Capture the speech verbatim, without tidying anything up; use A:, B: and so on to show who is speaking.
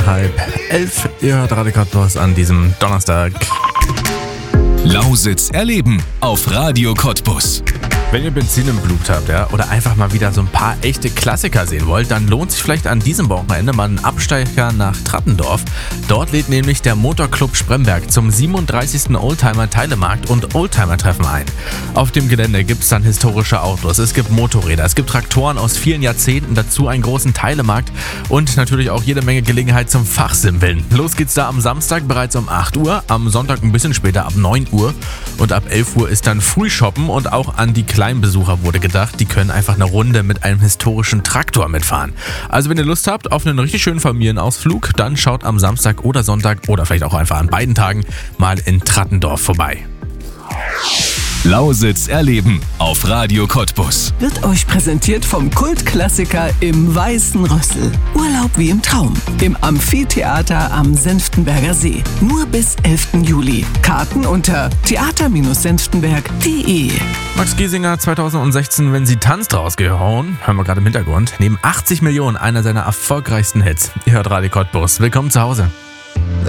A: halb elf. Ihr hört Radio Cottbus an diesem Donnerstag.
B: Lausitz erleben auf Radio Cottbus.
A: Wenn ihr Benzin im Blut habt, ja, oder einfach mal wieder so ein paar echte Klassiker sehen wollt, dann lohnt sich vielleicht an diesem Wochenende mal ein Abstecher nach Trattendorf. Dort lädt nämlich der Motorclub Spremberg zum siebenunddreißigsten Oldtimer-Teilemarkt und Oldtimer-Treffen ein. Auf dem Gelände gibt es dann historische Autos, es gibt Motorräder, es gibt Traktoren aus vielen Jahrzehnten, dazu einen großen Teilemarkt und natürlich auch jede Menge Gelegenheit zum Fachsimpeln. Los geht's da am Samstag bereits um acht Uhr, am Sonntag ein bisschen später ab neun Uhr und ab elf Uhr ist dann Frühshoppen und auch an die Kleinbesucher wurde gedacht, die können einfach eine Runde mit einem historischen Traktor mitfahren. Also wenn ihr Lust habt auf einen richtig schönen Familienausflug, dann schaut am Samstag oder Sonntag oder vielleicht auch einfach an beiden Tagen mal in Trattendorf vorbei.
B: Lausitz erleben auf Radio Cottbus.
C: Wird euch präsentiert vom Kultklassiker im Weißen Rössel. Urlaub wie im Traum. Im Amphitheater am Senftenberger See. Nur bis elften Juli. Karten unter theater senftenberg punkt de.
A: Max Giesinger zweitausendsechzehn, wenn sie tanzt, rausgehauen, hören wir gerade im Hintergrund, neben achtzig Millionen einer seiner erfolgreichsten Hits. Ihr hört Radio Cottbus. Willkommen zu Hause.